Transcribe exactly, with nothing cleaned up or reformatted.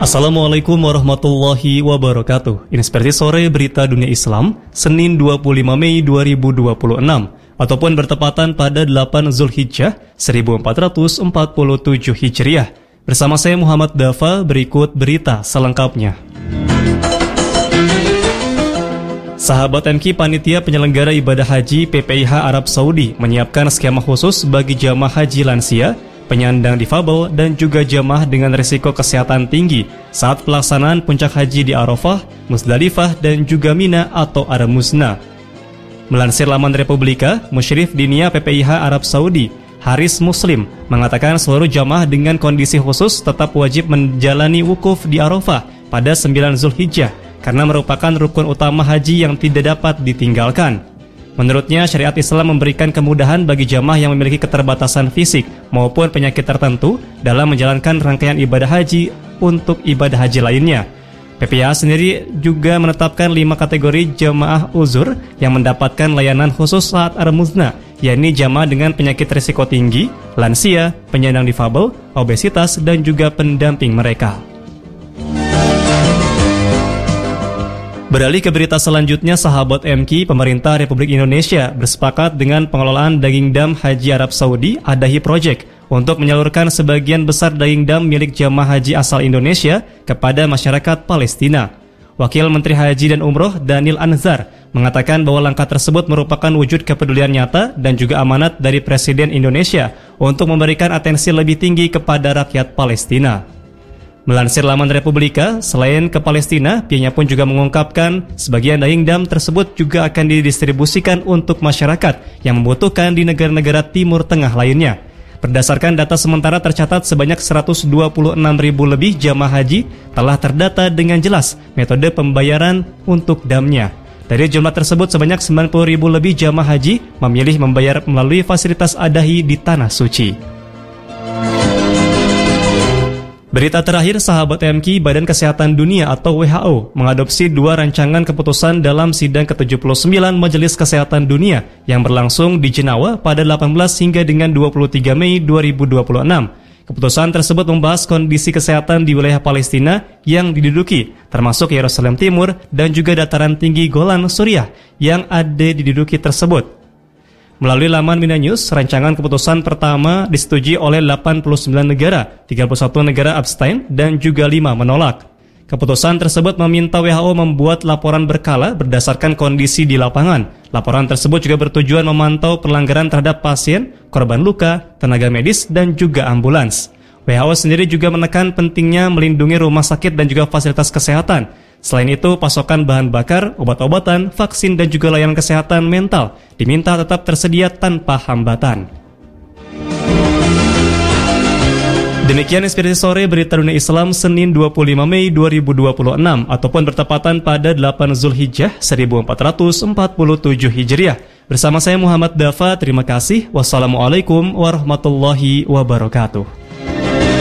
Assalamualaikum warahmatullahi wabarakatuh. Ini seperti sore berita dunia Islam, Senin dua puluh lima Mei dua ribu dua puluh enam, ataupun bertepatan pada delapan Zulhijjah seribu empat ratus empat puluh tujuh Hijriah. Bersama saya Muhammad Dafa, berikut berita selengkapnya. Sahabat M Q, Panitia Penyelenggara Ibadah Haji P P I H Arab Saudi menyiapkan skema khusus bagi jamaah haji lansia, penyandang difabel, dan juga jamaah dengan risiko kesehatan tinggi saat pelaksanaan puncak haji di Arafah, Musdalifah, dan juga Mina atau Ar-Musna. Melansir laman Republika, Musyrif Dinia P P I H Arab Saudi, Haris Muslim, mengatakan seluruh jamaah dengan kondisi khusus tetap wajib menjalani wukuf di Arafah pada sembilan Zulhijjah karena merupakan rukun utama haji yang tidak dapat ditinggalkan. Menurutnya, syariat Islam memberikan kemudahan bagi jamaah yang memiliki keterbatasan fisik maupun penyakit tertentu dalam menjalankan rangkaian ibadah haji untuk ibadah haji lainnya. P P I H sendiri juga menetapkan lima kategori jamaah uzur yang mendapatkan layanan khusus saat Ar-Musna, yakni jamaah dengan penyakit risiko tinggi, lansia, penyandang difabel, obesitas, dan juga pendamping mereka. Beralih ke berita selanjutnya, sahabat M Q, pemerintah Republik Indonesia bersepakat dengan pengelolaan daging dam Haji Arab Saudi Adahi Project untuk menyalurkan sebagian besar daging dam milik jamaah haji asal Indonesia kepada masyarakat Palestina. Wakil Menteri Haji dan Umroh Daniel Anzar mengatakan bahwa langkah tersebut merupakan wujud kepedulian nyata dan juga amanat dari Presiden Indonesia untuk memberikan atensi lebih tinggi kepada rakyat Palestina. Melansir laman Republika, selain ke Palestina, pihaknya pun juga mengungkapkan sebagian daging dam tersebut juga akan didistribusikan untuk masyarakat yang membutuhkan di negara-negara Timur Tengah lainnya. Berdasarkan data sementara, tercatat sebanyak seratus dua puluh enam ribu lebih jamaah haji telah terdata dengan jelas metode pembayaran untuk damnya. Dari jumlah tersebut, sebanyak sembilan puluh ribu lebih jamaah haji memilih membayar melalui fasilitas Adahi di Tanah Suci. Berita terakhir, sahabat M Q, Badan Kesehatan Dunia atau W H O mengadopsi dua rancangan keputusan dalam sidang ke tujuh puluh sembilan Majelis Kesehatan Dunia yang berlangsung di Jenawa pada delapan belas hingga dengan dua puluh tiga Mei dua ribu dua puluh enam. Keputusan tersebut membahas kondisi kesehatan di wilayah Palestina yang diduduki, termasuk Yerusalem Timur dan juga dataran tinggi Golan Suriah yang ada diduduki tersebut. Melalui laman Mina News, rancangan keputusan pertama disetujui oleh delapan puluh sembilan negara, tiga puluh satu negara abstain, dan juga lima menolak. Keputusan tersebut meminta W H O membuat laporan berkala berdasarkan kondisi di lapangan. Laporan tersebut juga bertujuan memantau pelanggaran terhadap pasien, korban luka, tenaga medis, dan juga ambulans. W H O sendiri juga menekan pentingnya melindungi rumah sakit dan juga fasilitas kesehatan. Selain itu, pasokan bahan bakar, obat-obatan, vaksin, dan juga layanan kesehatan mental diminta tetap tersedia tanpa hambatan. Demikian inspirasi sore berita dunia Islam Senin dua puluh lima Mei dua ribu dua puluh enam ataupun bertepatan pada delapan Zulhijjah seribu empat ratus empat puluh tujuh Hijriah. Bersama saya Muhammad Dafa, terima kasih. Wassalamualaikum warahmatullahi wabarakatuh.